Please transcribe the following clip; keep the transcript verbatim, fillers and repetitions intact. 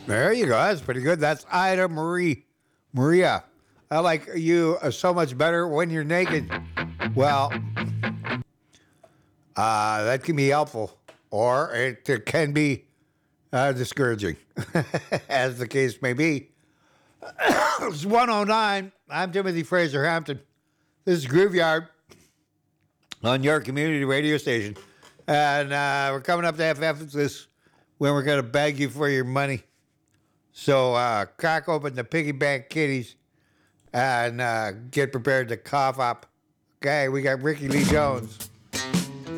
There you go. That's pretty good. That's Ida Marie. Maria. I like you uh, so much better when you're naked. Well, uh, that can be helpful, or it, it can be uh, discouraging, as the case may be. It's one oh nine. I'm Timothy Fraser Hampton. This is Grooveyard on your community radio station. And uh, we're coming up to F F this when we're going to beg you for your money. So uh, crack open the piggy bank kitties and uh, get prepared to cough up. Okay, we got Ricky Lee Jones.